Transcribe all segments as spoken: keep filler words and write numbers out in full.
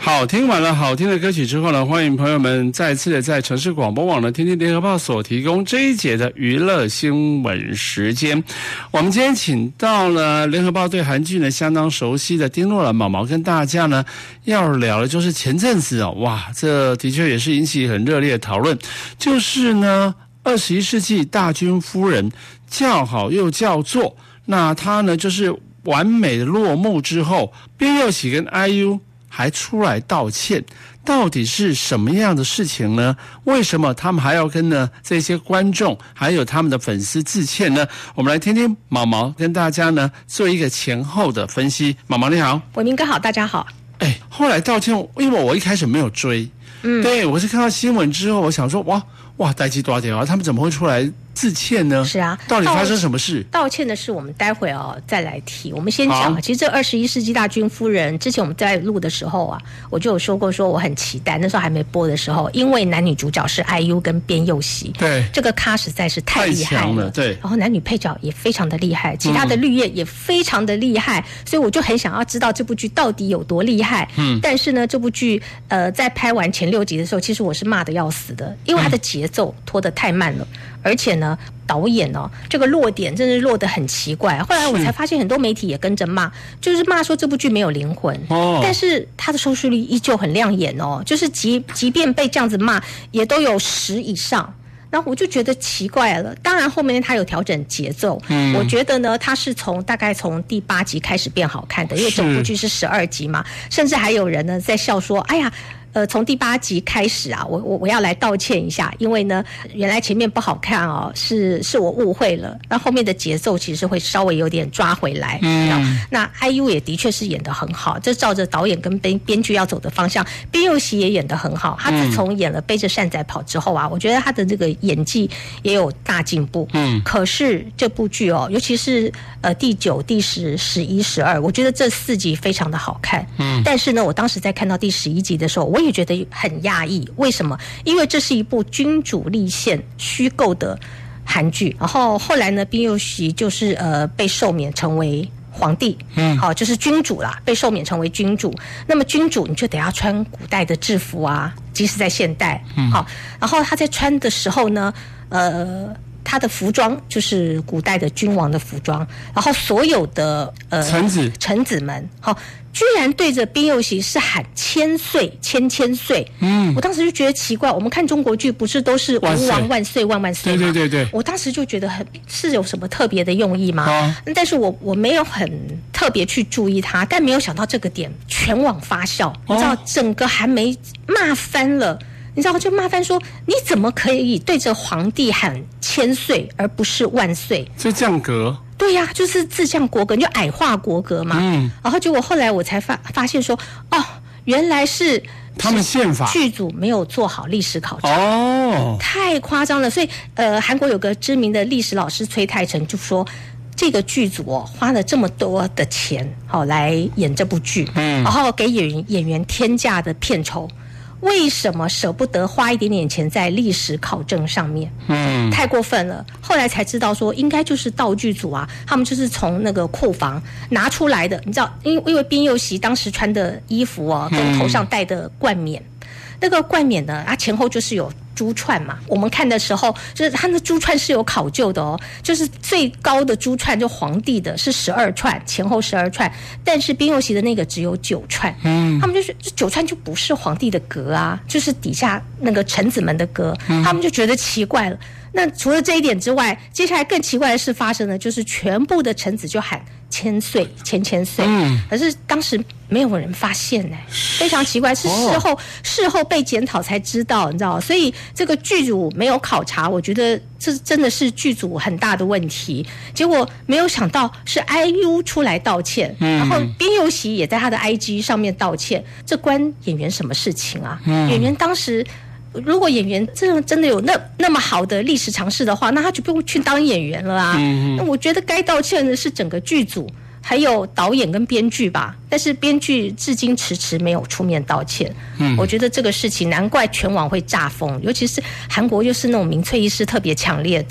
好，听完了好听的歌曲之后呢，欢迎朋友们再次的在城市广播网的天天联合报所提供这一节的娱乐新闻时间。我们今天请到了联合报对韩剧呢相当熟悉的丁诺兰毛毛，跟大家呢要聊的就是前阵子哦，哇，这的确也是引起很热烈的讨论，就是呢二十一世纪大军夫人叫好又叫座，那她呢就是完美的落幕之后，边佑喜跟 I U还出来道歉，到底是什么样的事情呢？为什么他们还要跟呢这些观众还有他们的粉丝致歉呢？我们来听听毛毛跟大家呢做一个前后的分析。毛毛你好。 伟明哥好，大家好。 哎，后来道歉，因为我一开始没有追，嗯，对，我是看到新闻之后，我想说，哇哇，代志大条啊，他们怎么会出来致歉呢？ 是啊， 到底发生什么事？ 道歉的事我们待会哦再来提。我们先讲，其实这二十一世纪大军夫人，之前我们在录的时候啊，我就有说过，说我很期待。那时候还没播的时候，因为男女主角是 I U 跟边佑喜，对，这个咖实在是太厉害了，了对。然后男女配角也非常的厉害，其他的绿叶也非常的厉害，嗯、所以我就很想要知道这部剧到底有多厉害。嗯，但是呢，这部剧呃在拍完前六集的时候，其实我是骂得要死的，因为它的节奏拖得太慢了，而且呢。导演哦，这个落点真是落得很奇怪。后来我才发现，很多媒体也跟着骂，就是骂说这部剧没有灵魂。哦，但是它的收视率依旧很亮眼哦，就是即即便被这样子骂，也都有十以上。然后我就觉得奇怪了。当然后面他有调整节奏，嗯，我觉得呢，他是从大概从第八集开始变好看的，因为整部剧是十二集嘛，甚至还有人呢在笑说，哎呀。呃，从第八集开始啊，我我我要来道歉一下，因为呢，原来前面不好看哦，是是我误会了。那后面的节奏其实会稍微有点抓回来。嗯，那 I U 也的确是演得很好，这照着导演跟编编剧要走的方向。边佑喜也演得很好，他自从演了《背着扇仔跑》之后啊，我觉得他的这个演技也有大进步。嗯，可是这部剧哦，尤其是呃第九、第十、十一、十二，我觉得这四集非常的好看。嗯，但是呢，我当时在看到第十一集的时候，我。我也觉得很讶异，为什么？因为这是一部君主立宪虚构的韩剧，然后后来呢，边佑喜就是呃被授免成为皇帝，嗯，好、哦，就是君主啦，被授免成为君主。那么君主你就得要穿古代的制服啊，即使在现代，嗯，好、哦，然后他在穿的时候呢，呃。他的服装就是古代的君王的服装，然后所有的呃臣子臣子们，好、哦，居然对着边佑喜是喊千岁千千岁，嗯，我当时就觉得奇怪。我们看中国剧不是都是吾王万岁万万岁吗？对对对对，我当时就觉得很是有什么特别的用意吗？啊、但是我我没有很特别去注意它，但没有想到这个点全网发酵，你知道整个韩媒骂翻了。你知道，就骂翻说，你怎么可以对着皇帝喊千岁，而不是万岁？ 这降格？ 对呀、啊，就是自降国格，就矮化国格嘛。嗯。然后结果后来我才发发现说，哦，原来是他们宪法剧组没有做好历史考察。哦，太夸张了。所以，呃，韩国有个知名的历史老师崔泰成就说。这个剧组哦，花了这么多的钱，好、哦、来演这部剧，嗯，然后给演员演员天价的片酬。为什么舍不得花一点点钱在历史考证上面？嗯，太过分了。后来才知道说，应该就是道具组啊，他们就是从那个库房拿出来的。你知道，因为因为边佑喜当时穿的衣服哦，跟头上戴的冠冕，嗯、那个冠冕呢，它前后就是有珠串嘛。我们看的时候，就是它的珠串是有考究的哦，就是最高的珠串就皇帝的是十二串，前后十二串，但是边佑喜的那个只有九串。嗯，他们就说这九串就不是皇帝的格啊，就是底下那个臣子们的格，嗯、他们就觉得奇怪了。那除了这一点之外，接下来更奇怪的事发生了，就是全部的臣子就喊千岁千千岁，嗯，可是当时没有人发现呢、欸，非常奇怪，是事后、哦、事后被检讨才知道，你知道，所以这个剧组没有考察，我觉得这真的是剧组很大的问题。结果没有想到是 I U 出来道歉，嗯、然后边佑喜也在他的 I G 上面道歉，这关演员什么事情啊？嗯、演员当时。如果演员真的真的有那那么好的历史常识的话，那他就不用去当演员了啊。嗯、那我觉得该道歉的是整个剧组，还有导演跟编剧吧。但是编剧至今迟迟没有出面道歉。嗯，我觉得这个事情难怪全网会炸疯，尤其是韩国又是那种民粹意识特别强烈的。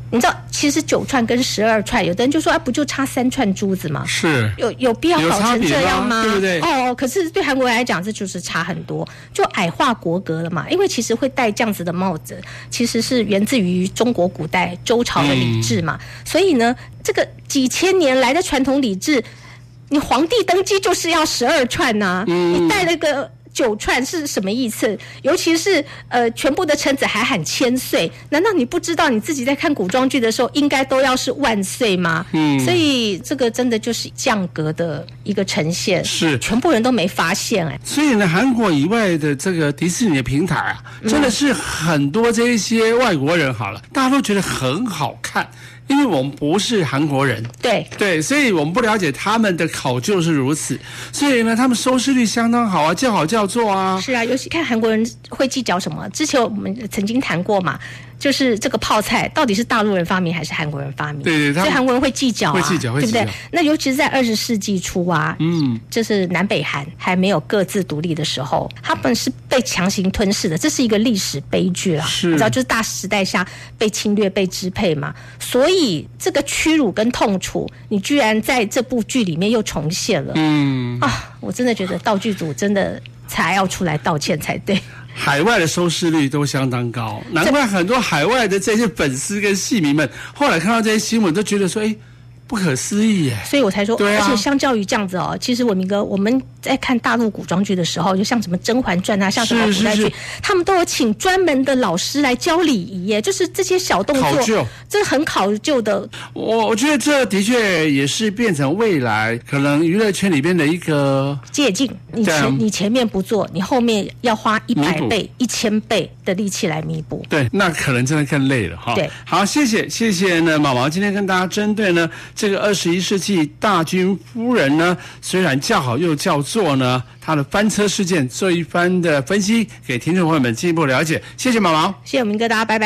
你知道，其实九串跟十二串，有的人就说，啊，不就差三串珠子吗？ 是， 有有必要搞成这样吗？ 对不对？ 哦，可是对韩国人来讲，这就是差很多，就矮化国格了嘛。因为其实会戴这样子的帽子，其实是源自于中国古代周朝的礼制嘛。嗯、所以呢，这个几千年来的传统礼制，你皇帝登基就是要十二串呐、啊，嗯、你戴了个。九串是什么意思？尤其是呃，全部的臣子还喊千岁，难道你不知道你自己在看古装剧的时候，应该都要是万岁吗？嗯，所以这个真的就是降格的一个呈现， 是全部人都没发现哎、欸。 所以呢，韩国以外的这个迪士尼的平台啊，真的是很多这一些外国人好了，大家都觉得很好看。因为我们不是韩国人， 对对，所以我们不了解他们的考究是如此，所以呢，他们收视率相当好啊，叫好叫座啊。 是啊，尤其看韩国人会计较什么？之前我们曾经谈过嘛，就是这个泡菜到底是大陆人发明还是韩国人发明？ 对对， 所以韩国人会计较啊， 会计较，会计较， 对不对？那尤其是在二十世纪初啊，嗯，就是南北韩还没有各自独立的时候，他们是被强行吞噬的，这是一个历史悲剧啦。 是， 你知道，就是大时代下被侵略、被支配嘛，所以。所以这个屈辱跟痛楚，你居然在这部剧里面又重现了。嗯啊，我真的觉得道具组真的才要出来道歉才对。 海外的收视率都相当高，难怪很多海外的这些粉丝跟戏迷们，后来看到这些新闻都觉得说，哎。不可思议耶！ 所以我才说， 对啊、 而且相较于这样子哦，其实文明哥我们在看大陆古装剧的时候，就像什么《甄嬛传》啊，像什么古代剧，是是是他们都有请专门的老师来教礼仪耶，就是这些小动作，这很考究的。 我我觉得这的确也是变成未来可能娱乐圈里边的一个借鉴。你前你前面不做，你后面要花一百倍、一千倍的力气来弥补。 对，那可能真的更累了哈。 对， 好，谢谢谢谢呢，毛毛今天跟大家针对呢。这个二十一世纪大军夫人呢，虽然叫好又叫座呢，她的翻车事件做一番的分析，给听众朋友们进一步了解。谢谢毛毛， 谢谢我们哥，大家拜拜。